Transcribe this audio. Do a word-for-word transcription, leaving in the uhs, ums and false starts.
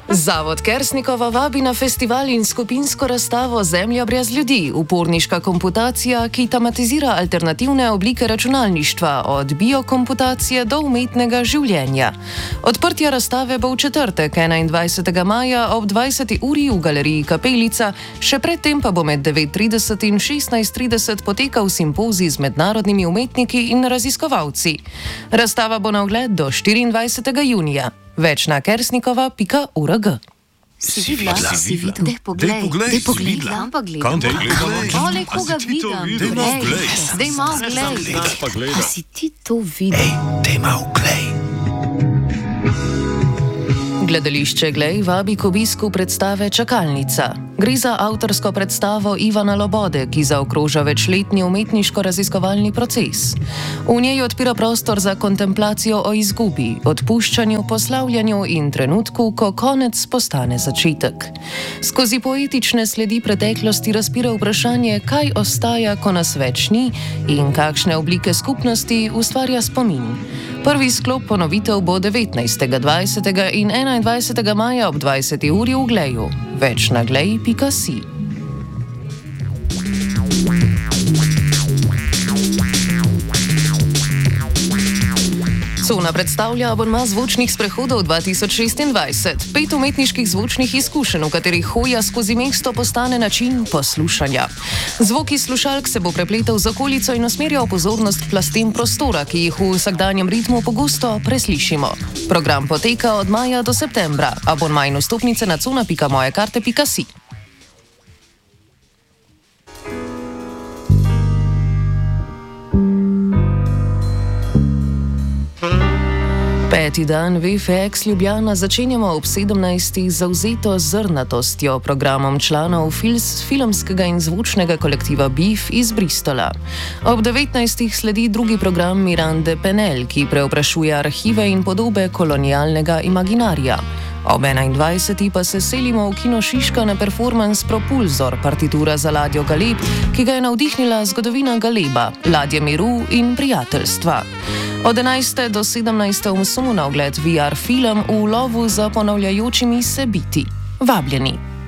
Zavod Kersnikova vabi na festival in skupinsko razstavo Zemlja brez ljudi, uporniška komputacija, ki tematizira alternativne oblike računalništva, od biokomputacije do umetnega življenja. Odprtje razstave bo v četrtek, enaindvajsetega maja ob dvajseti uri v galeriji Kapelica, še predtem pa bo med devet trideset in šestnajst trideset potekal simpozij z mednarodnimi umetniki in raziskovalci. Razstava bo na ogled do štiriindvajsetega junija. Več na kersnikova pika org. Si videla, si videla. Dej poglej, dej poglej. Kam pa gledam? Kam pa gledam? Ole, koga vidim? Dej malo glej. Dej malo glej. A si ti to videl? Ej, dej malo glej. Gledališče Glej vabi k obisku predstave Čakalnica. Gre za avtorsko predstavo Ivana Lobode, ki zaokroža večletni umetniško-raziskovalni proces. V njej odpira prostor za kontemplacijo o izgubi, odpuščanju, poslavljanju in trenutku, ko konec postane začetek. Skozi poetične sledi preteklosti razpira vprašanje, kaj ostaja, ko nas več ni, in kakšne oblike skupnosti ustvarja spomin. Prvi sklop ponovitev bo devetnajstega, dvajsetega in enaindvajsetega maja ob dvajseti uri v Gleju. Več na glej pika si. Cona predstavlja abonma zvočnih sprehodov dva tisoč šestindvajset. Pet umetniških zvočnih izkušenj, v katerih hoja skozi mesto postane način poslušanja. Zvok iz slušalk se bo prepletal z okolico in usmerjal pozornost k plastem prostora, ki jih v vsakdanjem ritmu pogosto preslišimo. Program poteka od maja do septembra. Abonma in vstopnice na cona pika moje karte pika si. Peti dan V F X Ljubljana začenjamo ob sedemnajstih z zavzeto zrnatostjo programom članov fils, filmskega in zvočnega kolektiva B I F iz Bristola. Ob devetnajstih sledi drugi program Mirande Penel, ki preoprašuje arhive in podobe kolonialnega imaginarija. Ob enaindvajseti pa se selimo v Kino Šiška na performans Propulzor, partitura za ladjo Galeb, ki ga je navdihnila zgodovina Galeba, ladje miru in prijateljstva. Od enajste do sedemnajste v Msumu na ogled V R film v lovu za ponavljajočimi se biti. Vabljeni!